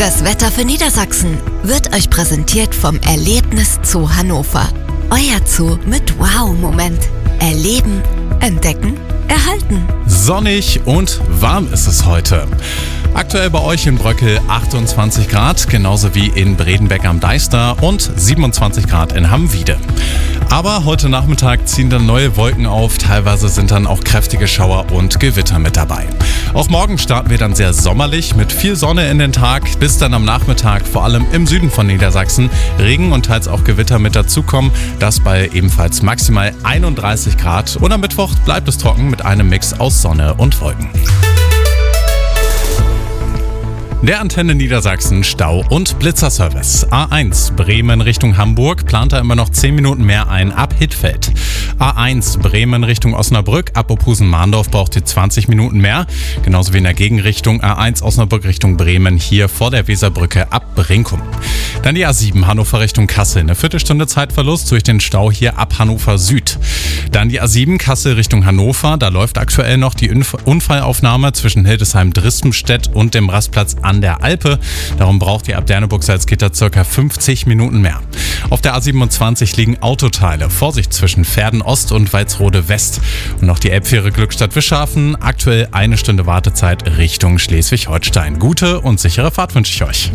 Das Wetter für Niedersachsen wird euch präsentiert vom Erlebnis Zoo Hannover. Euer Zoo mit Wow-Moment. Erleben, entdecken, erhalten. Sonnig und warm ist es heute. Aktuell bei euch in Bröckel 28 Grad, genauso wie in Bredenbeck am Deister und 27 Grad in Hammwiede. Aber heute Nachmittag ziehen dann neue Wolken auf, teilweise sind dann auch kräftige Schauer und Gewitter mit dabei. Auch morgen starten wir dann sehr sommerlich mit viel Sonne in den Tag, bis dann am Nachmittag vor allem im Süden von Niedersachsen Regen und teils auch Gewitter mit dazukommen. Das bei ebenfalls maximal 31 Grad und am Mittwoch bleibt es trocken mit einem Mix aus Sonne und Wolken. Der Antenne Niedersachsen Stau- und Blitzerservice. A1 Bremen Richtung Hamburg plant da immer noch 10 Minuten mehr ein ab Hittfeld. A1 Bremen Richtung Osnabrück ab Opusen-Mahndorf braucht ihr 20 Minuten mehr. Genauso wie in der Gegenrichtung A1 Osnabrück Richtung Bremen hier vor der Weserbrücke ab Brinkum. Dann die A7 Hannover Richtung Kassel. Eine Viertelstunde Zeitverlust durch den Stau hier ab Hannover Süd. Dann die A7 Kassel Richtung Hannover. Da läuft aktuell noch die Unfallaufnahme zwischen Hildesheim-Drispenstedt und dem Rastplatz an der Alpe. Darum braucht ihr ab Derneburg-Salzgitter ca. 50 Minuten mehr. Auf der A27 liegen Autoteile. Vorsicht zwischen Verden Ost und Walsrode West. Und noch die Elbfähre Glückstadt-Wischhafen. Aktuell 1 Stunde Wartezeit Richtung Schleswig-Holstein. Gute und sichere Fahrt wünsche ich euch.